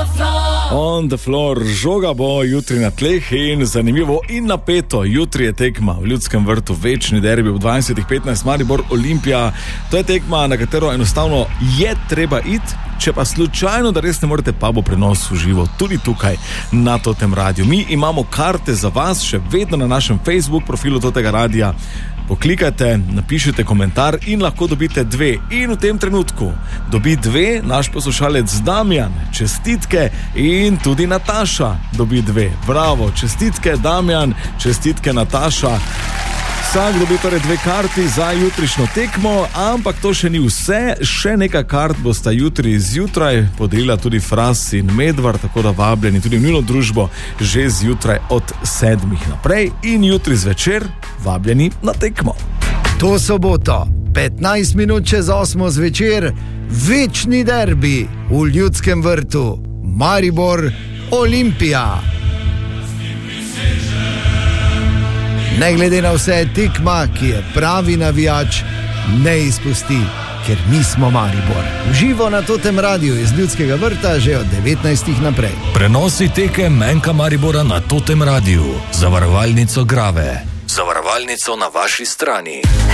On the floor, žoga bo jutri na tleh in zanimivo in napeto. Jutri je tekma v Ljudskem vrtu, večni derbi v 20:15, Maribor Olimpija. To je tekma, na katero enostavno je treba iti. Če pa slučajno, da res ne morete, pa bo prenos v živo tudi tukaj na Totem Radiu. Mi imamo karte za vas, še vedno na našem Facebook profilu Totega Radia. Poklikajte, napišite komentar in lahko dobite 2. In v tem trenutku dobi 2 naš poslušalec Damjan. Čestitke. In tudi Nataša dobi 2. Bravo, čestitke Damjan, čestitke Nataša. Vsak dobi torej 2 karti za jutrišnjo tekmo, ampak to še ni vse. Še nekaj kart bosta jutri zjutraj podelila tudi Fras in Medvar, tako da vabljeni tudi v njuno družbo že zjutraj od 7 naprej in jutri zvečer vabljeni na tekmo. To soboto, 15 minut čez 8 zvečer, večni derbi v Ljudskem vrtu, Maribor Olimpija. Ne glede na vse, tekma, ki je pravi navijač, ne izpusti, ker mi smo Maribor. Živo na Totem Radiu iz Ljudskega vrta že od 19 naprej. Prenosi tekem Menka Maribora na Totem Radiu. Zavarovalnico Grave. Zavarovalnico na vaši strani.